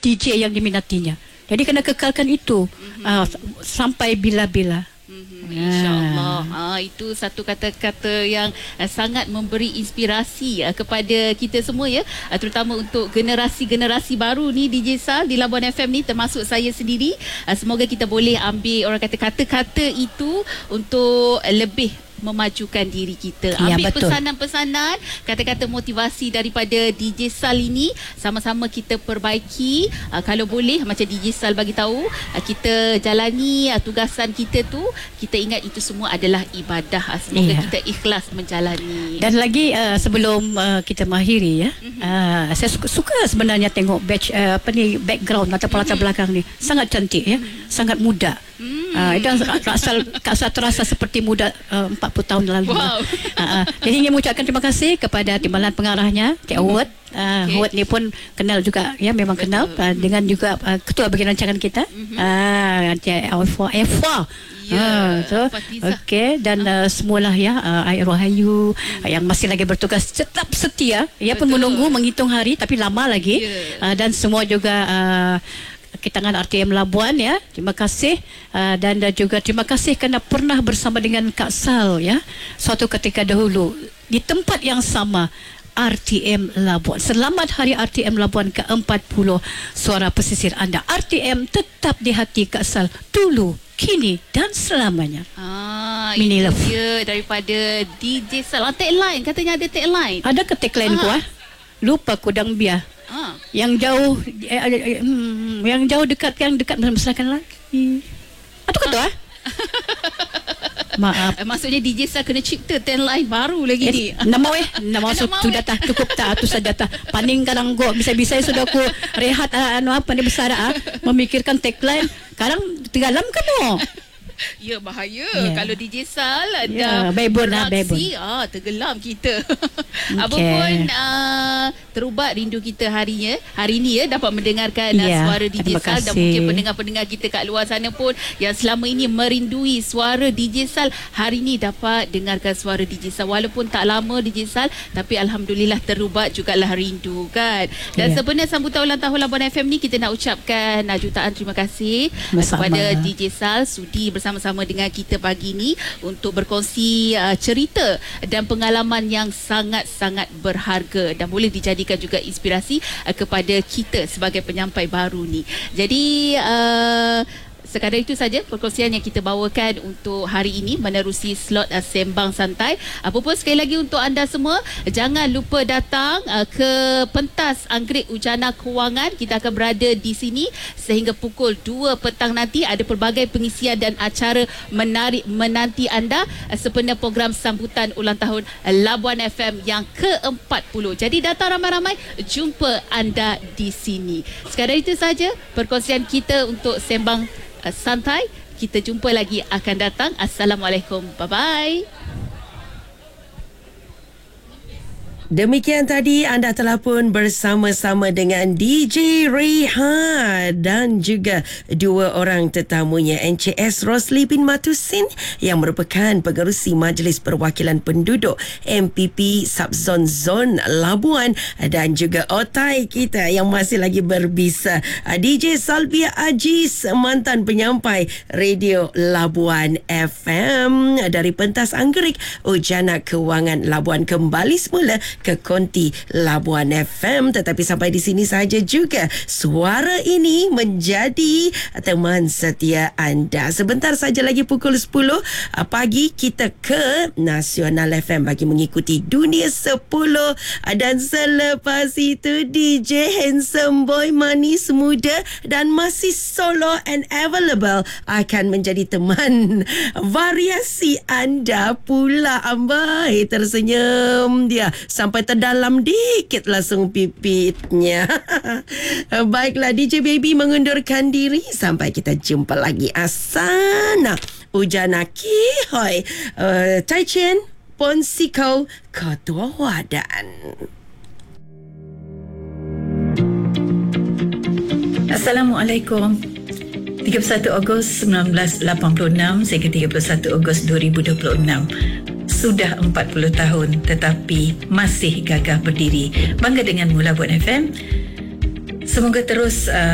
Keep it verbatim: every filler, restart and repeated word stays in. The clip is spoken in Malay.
D J yang diminatinya. Jadi kena kekalkan itu mm-hmm. uh, sampai bila-bila. Mm-hmm. InsyaAllah. Ha, itu satu kata-kata yang uh, sangat memberi inspirasi uh, kepada kita semua ya, uh, terutama untuk generasi-generasi baru ni D J Sal di Labuan F M ni, termasuk saya sendiri. Uh, semoga kita boleh ambil orang kata kata-kata itu untuk uh, lebih memajukan diri kita. Ya, ambil betul. pesanan-pesanan, kata-kata motivasi daripada D J Sal ini, sama-sama kita perbaiki. Uh, kalau boleh macam D J Sal bagi tahu, uh, kita jalani uh, tugasan kita tu, kita ingat itu semua adalah ibadah. Uh, semoga ya. kita ikhlas menjalani. Dan lagi uh, sebelum uh, kita mengakhiri ya, mm-hmm. uh, saya suka, suka sebenarnya tengok batch uh, apa ni background atau latar mm-hmm. belakang ni sangat cantik ya, mm-hmm. sangat muda. Hmm. Uh, dan Kak Sal, Kak Sal terasa seperti muda uh, empat puluh tahun lalu. Wow. Uh, uh, jadi ingin mengucapkan terima kasih kepada timbalan pengarahnya, Cik Howard. Uh, okay. Howard ni pun kenal juga ya, memang Betul. kenal uh, dengan juga uh, ketua bahagian rancangan kita. Mm-hmm. Uh, Cik Alfa Efa. Ya, yeah, so, okey, dan uh, semualah ya, uh, Air Rahayu hmm. uh, yang masih lagi bertugas tetap setia. Ia pun menunggu menghitung hari, tapi lama lagi. Yeah. Uh, dan semua juga uh, tangan R T M Labuan ya. Terima kasih uh, dan uh, juga terima kasih kerana pernah bersama dengan Kak Sal ya. Suatu ketika dahulu di tempat yang sama, R T M Labuan. Selamat Hari R T M Labuan ke empat puluh. Suara pesisir anda. R T M tetap di hati Kak Sal dulu, kini dan selamanya. Ah, Mini itu love. dia daripada D J Sal. Ah, tagline, katanya ada tagline. Ada ke tagline ah. ku ah? Lupa kudang biar. Ah. Yang jauh eh, eh, hmm, yang jauh dekat, yang dekat mesrakan lagi. Atau kata ah? Maaf. Maksudnya D J Sal kena cipta tagline baru lagi eh, ni. Nama weh, nama su, sudah tak cukup tak, itu saja tak. Paning kadang go bisa-bisa sudah aku rehat anu apa ni besar ah, memikirkan tagline. Sekarang tenggelam kan no. Ya, bahaya yeah. kalau D J Sal ada yeah, beraksi, ah, tenggelam kita. Okay. Apapun uh, terubat rindu kita harinya hari ini ya, dapat mendengarkan yeah, uh, suara D J Sal, dan mungkin pendengar-pendengar kita kat luar sana pun yang selama ini merindui suara D J Sal, hari ini dapat dengarkan suara D J Sal. Walaupun tak lama D J Sal, tapi alhamdulillah terubat jugalah rindu kan. Dan yeah. sebenarnya sambutan ulang tahun Labuan F M ni, kita nak ucapkan uh, jutaan terima kasih Bersama. kepada D J Sal sudi bersama-sama dengan kita pagi ni untuk berkongsi uh, cerita dan pengalaman yang sangat-sangat berharga dan boleh dijadikan juga inspirasi uh, kepada kita sebagai penyampai baru ni. Jadi uh, sekadar itu saja perkongsian yang kita bawakan untuk hari ini menerusi slot uh, Sembang Santai. Apa pun sekali lagi untuk anda semua, jangan lupa datang uh, ke pentas Anggerik Ujana Kewangan. Kita akan berada di sini sehingga pukul dua petang nanti. Ada pelbagai pengisian dan acara menarik menanti anda uh, sempena program sambutan ulang tahun uh, Labuan F M yang ke empat puluh. Jadi datang ramai-ramai, jumpa anda di sini. Sekadar itu saja perkongsian kita untuk Sembang Santai. Kita jumpa lagi akan datang. Assalamualaikum. Bye-bye. Demikian tadi anda telah pun bersama-sama dengan D J Rehan dan juga dua orang tetamunya, N C S Rosli bin Matusin yang merupakan pengerusi Majlis Perwakilan Penduduk M P P Subzon Zon Labuan, dan juga otai kita yang masih lagi berbisa, D J Salbia Aziz, mantan penyampai Radio Labuan F M dari pentas Anggerik Ujana Kewangan Labuan, kembali semula ke konti Labuan F M. Tetapi sampai di sini saja juga suara ini menjadi teman setia anda. Sebentar saja lagi pukul sepuluh pagi kita ke Nasional F M bagi mengikuti Dunia sepuluh, dan selepas itu D J handsome boy manis muda dan masih solo and available akan menjadi teman variasi anda pula. Ambai tersenyum dia sampai terdalam dikit langsung pipitnya. Baiklah, D J Baby mengundurkan diri. Sampai kita jumpa lagi. Asana Ujana Kihoi uh, Tai Chen Ponsiko Ketua Wadan. Assalamualaikum. tiga puluh satu Ogos seribu sembilan ratus lapan puluh enam sehingga tiga puluh satu Ogos dua ribu dua puluh enam. Sudah empat puluh tahun tetapi masih gagah berdiri. Bangga denganmu Labuan F M. Semoga terus uh,